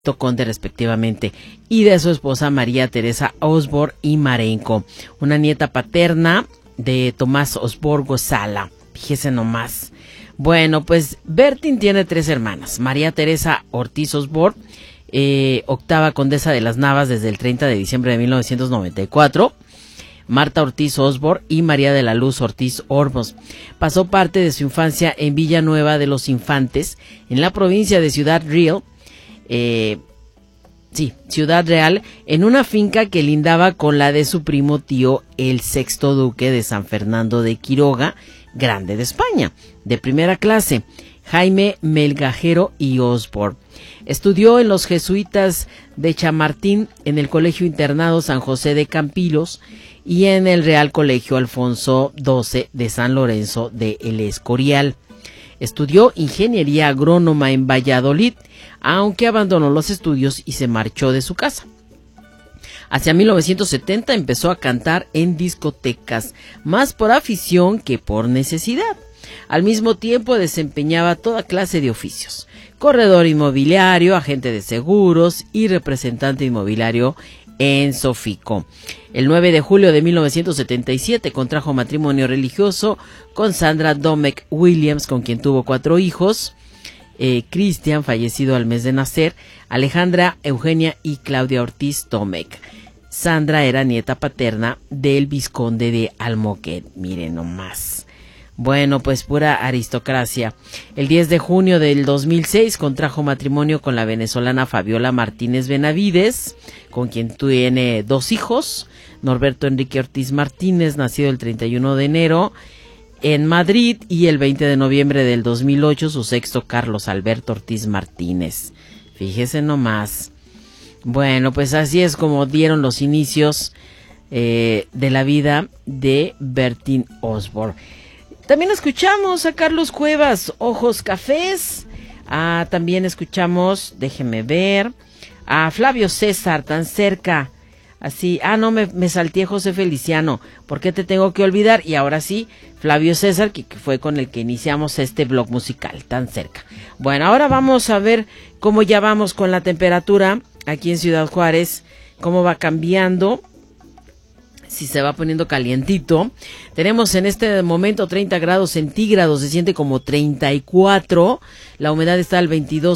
Conde respectivamente, y de su esposa María Teresa Osborne y Marenco, una nieta paterna de Tomás Osborne Gozala. Fíjese nomás. Bueno, pues Bertín tiene 3 hermanas. María Teresa Ortiz Osborne, octava condesa de las Navas desde el 30 de diciembre de 1994. Marta Ortiz Osborne y María de la Luz Ortiz Ormos. Pasó parte de su infancia en Villanueva de los Infantes, en la provincia de Ciudad Real, Ciudad Real, en una finca que lindaba con la de su primo tío, el sexto duque de San Fernando de Quiroga, Grande de España, de primera clase, Jaime Melgajero y Osborne. Estudió en los jesuitas de Chamartín, en el Colegio Internado San José de Campilos y en el Real Colegio Alfonso XII de San Lorenzo de El Escorial. Estudió ingeniería agrónoma en Valladolid, aunque abandonó los estudios y se marchó de su casa. Hacia 1970 empezó a cantar en discotecas, más por afición que por necesidad. Al mismo tiempo desempeñaba toda clase de oficios: corredor inmobiliario, agente de seguros y representante inmobiliario en Sofico. El 9 de julio de 1977 contrajo matrimonio religioso con Sandra Domecq Williams, con quien tuvo 4 hijos. Cristian, fallecido al mes de nacer, Alejandra, Eugenia y Claudia Ortiz Domecq. Sandra era nieta paterna del vizconde de Almoquet. Miren nomás. Bueno, pues pura aristocracia. El 10 de junio del 2006 contrajo matrimonio con la venezolana Fabiola Martínez Benavides, con quien tiene 2 hijos. Norberto Enrique Ortiz Martínez, nacido el 31 de enero en Madrid, y el 20 de noviembre del 2008 su sexto, Carlos Alberto Ortiz Martínez. Fíjese nomás. Bueno, pues así es como dieron los inicios de la vida de Bertín Osborne. También escuchamos a Carlos Cuevas, Ojos Cafés. También escuchamos, déjeme ver, a Flavio César, Tan Cerca. Así, no, me salté José Feliciano, ¿por qué te tengo que olvidar? Y ahora sí, Flavio César, que fue con el que iniciamos este blog musical, Tan Cerca. Bueno, ahora vamos a ver cómo ya vamos con la temperatura aquí en Ciudad Juárez, cómo va cambiando, si se va poniendo calientito. Tenemos en este momento 30 grados centígrados, se siente como 34, la humedad está al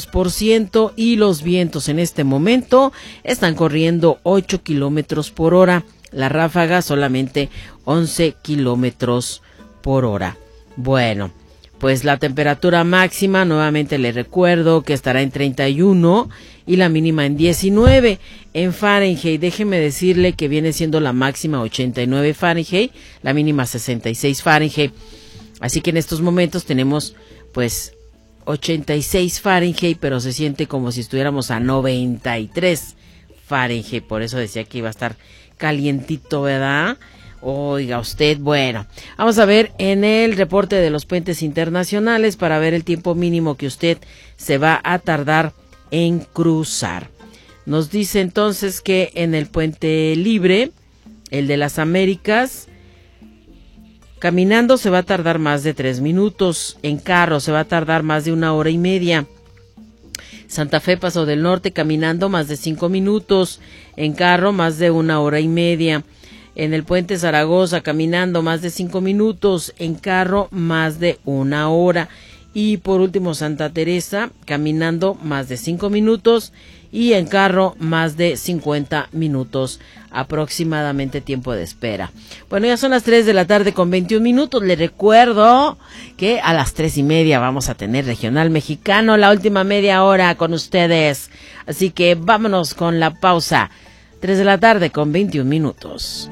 22% y los vientos en este momento están corriendo 8 kilómetros por hora, la ráfaga solamente 11 kilómetros por hora. Bueno, pues la temperatura máxima, nuevamente le recuerdo que estará en 31 y la mínima en 19 en Fahrenheit. Déjeme decirle que viene siendo la máxima 89 Fahrenheit, la mínima 66 Fahrenheit. Así que en estos momentos tenemos pues 86 Fahrenheit, pero se siente como si estuviéramos a 93 Fahrenheit. Por eso decía que iba a estar calientito, ¿verdad? Oiga usted, bueno, vamos a ver en el reporte de los puentes internacionales para ver el tiempo mínimo que usted se va a tardar en cruzar. Nos dice entonces que en el puente libre, el de las Américas, caminando se va a tardar más de 3 minutos, en carro se va a tardar más de 1 hora y media. Santa Fe Paso del Norte, caminando más de 5 minutos, en carro más de 1 hora y media. En el puente Zaragoza, caminando más de 5 minutos, en carro más de 1 hora. Y por último Santa Teresa, caminando más de 5 minutos y en carro más de 50 minutos aproximadamente tiempo de espera. Bueno, ya son las 3 de la tarde con 21 minutos. Le recuerdo que a las 3:30 vamos a tener Regional Mexicano, la última media hora con ustedes. Así que vámonos con la pausa. 3 de la tarde con 21 minutos.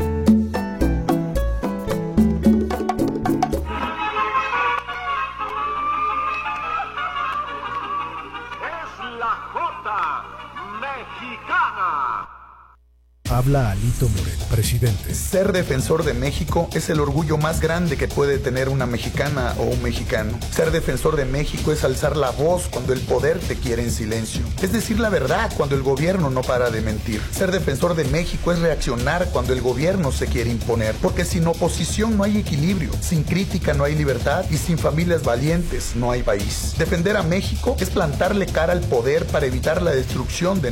Habla Alito Moreno, presidente. Ser defensor de México es el orgullo más grande que puede tener una mexicana o un mexicano. Ser defensor de México es alzar la voz cuando el poder te quiere en silencio. Es decir la verdad cuando el gobierno no para de mentir. Ser defensor de México es reaccionar cuando el gobierno se quiere imponer. Porque sin oposición no hay equilibrio, sin crítica no hay libertad y sin familias valientes no hay país. Defender a México es plantarle cara al poder para evitar la destrucción de